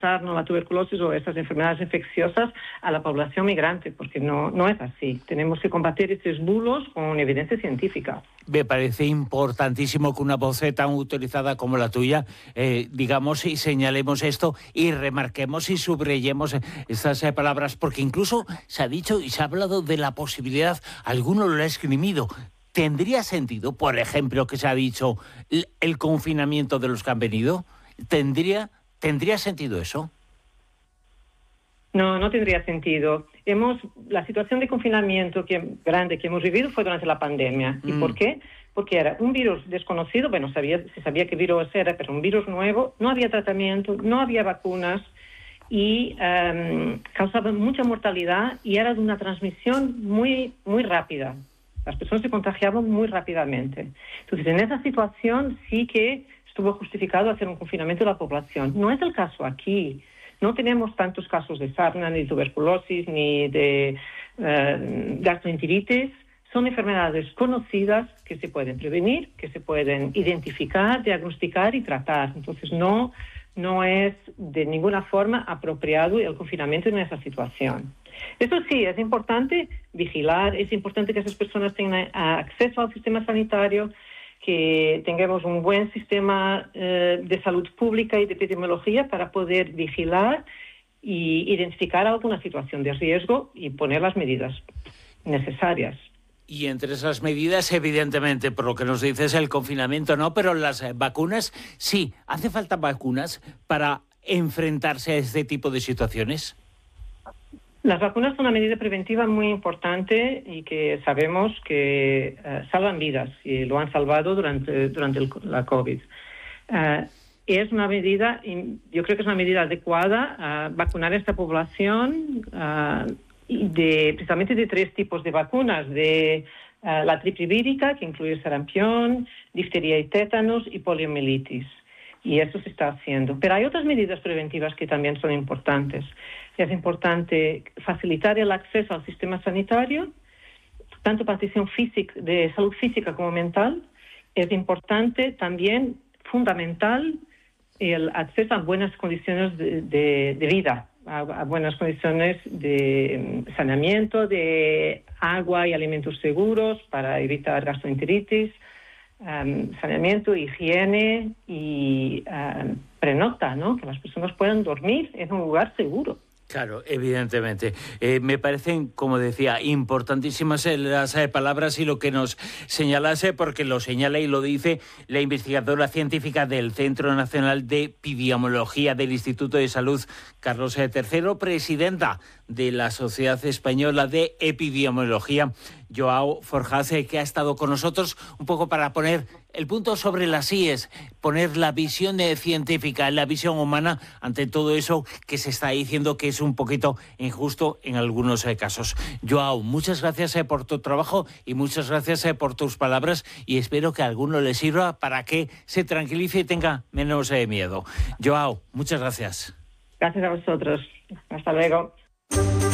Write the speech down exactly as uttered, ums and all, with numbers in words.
¿no? La tuberculosis o estas enfermedades infecciosas a la población migrante, porque no, no es así. Tenemos que combatir estos bulos con evidencia científica. Me parece importantísimo que una voz tan autorizada como la tuya, eh, digamos, y señalemos esto y remarquemos y subrayemos estas eh, palabras, porque incluso se ha dicho y se ha hablado de la posibilidad, alguno lo ha esgrimido. ¿Tendría sentido, por ejemplo, que se ha dicho el, el confinamiento de los que han venido? ¿Tendría... ¿Tendría sentido eso? No, no tendría sentido. Hemos, la situación de confinamiento que, grande que hemos vivido fue durante la pandemia. ¿Y mm. por qué? Porque era un virus desconocido, bueno, sabía, se sabía qué virus era, pero un virus nuevo, no había tratamiento, no había vacunas y um, causaba mucha mortalidad y era de una transmisión muy, muy rápida. Las personas se contagiaban muy rápidamente. Entonces, en esa situación sí que estuvo justificado hacer un confinamiento de la población. No es el caso aquí. No tenemos tantos casos de sarna, ni de tuberculosis, ni de uh, gastroenteritis. Son enfermedades conocidas que se pueden prevenir, que se pueden identificar, diagnosticar y tratar. Entonces, no, no es de ninguna forma apropiado el confinamiento en esa situación. Eso sí, es importante vigilar, es importante que esas personas tengan acceso al sistema sanitario, que tengamos un buen sistema eh, de salud pública y de epidemiología para poder vigilar y identificar alguna situación de riesgo y poner las medidas necesarias. Y entre esas medidas, evidentemente, por lo que nos dices, el confinamiento no, pero las eh, vacunas, sí. ¿Hace falta vacunas para enfrentarse a este tipo de situaciones? Las vacunas son una medida preventiva muy importante y que sabemos que uh, salvan vidas y lo han salvado durante, durante el, la COVID. Uh, es una medida, yo creo que es una medida adecuada uh, vacunar a esta población uh, de, precisamente de tres tipos de vacunas, de uh, la triple vírica, que incluye sarampión, difteria y tétanos y poliomielitis. Y eso se está haciendo. Pero hay otras medidas preventivas que también son importantes. Es importante facilitar el acceso al sistema sanitario, tanto para atención física, de salud física como mental. Es importante también, fundamental, el acceso a buenas condiciones de, de, de vida, a, a buenas condiciones de saneamiento, de agua y alimentos seguros para evitar gastroenteritis, Um, saneamiento, higiene y um, prenocta, ¿no? Que las personas puedan dormir en un lugar seguro. Claro, evidentemente. Eh, me parecen, como decía, importantísimas las eh, palabras y lo que nos señalase, porque lo señala y lo dice la investigadora científica del Centro Nacional de Epidemiología del Instituto de Salud, Carlos tercero, presidenta de la Sociedad Española de Epidemiología, Joao Forjás, que ha estado con nosotros un poco para poner el punto sobre las íes, poner la visión científica, la visión humana ante todo eso que se está diciendo que es un poquito injusto en algunos eh, casos. Joao, muchas gracias eh, por tu trabajo y muchas gracias eh, por tus palabras y espero que a alguno le sirva para que se tranquilice y tenga menos eh, miedo. Joao, muchas gracias. Gracias a vosotros. Hasta luego.